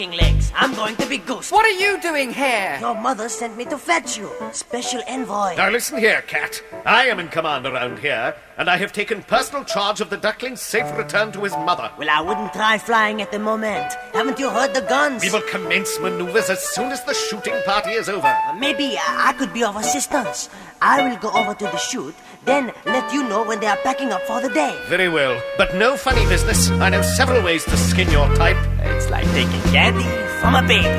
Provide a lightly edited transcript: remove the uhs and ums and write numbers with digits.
legs. I'm going to be Goose. What are you doing here? Your mother sent me to fetch you. Special envoy. Now listen here, Cat. I am in command around here, and I have taken personal charge of the duckling's safe return to his mother. Well, I wouldn't try flying at the moment. Haven't you heard the guns? We will commence maneuvers as soon as the shooting party is over. Maybe I could be of assistance. I will go over to the shoot, then let you know when they are packing up for the day. Very well, but no funny business. I know several ways to skin your type. It's like taking candy from a baby.